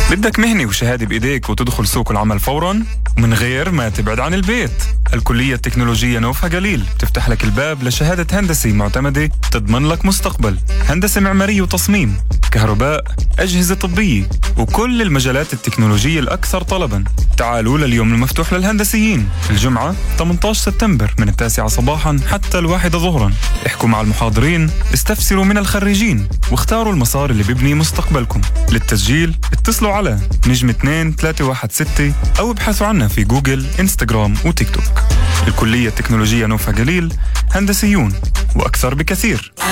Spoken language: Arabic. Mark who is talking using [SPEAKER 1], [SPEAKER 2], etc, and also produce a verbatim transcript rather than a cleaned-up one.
[SPEAKER 1] بدك مهنة وشهادة بإيديك وتدخل سوق العمل فوراً من غير ما تبعد عن البيت. الكلية التكنولوجية نوفها جليل تفتح لك الباب لشهادة هندسة معتمدة تضمن لك مستقبل. هندسة معمارية وتصميم، كهرباء، أجهزة طبية، وكل المجالات التكنولوجية الأكثر طلباً. تعالوا لليوم المفتوح للهندسيين الجمعة ثمانية عشر سبتمبر من التاسعة صباحاً حتى الواحدة ظهراً. احكوا مع المحاضرين، استفسروا من الخريجين، واختاروا المسار اللي بيبني مستقبلكم. للتسجيل اتصلوا على نجم اثنين ثلاثة واحد ستة أو ابحثوا عنا في جوجل، إنستغرام وتيك توك. الكلية التكنولوجية نوفها جليل، هندسيون وأكثر بكثير.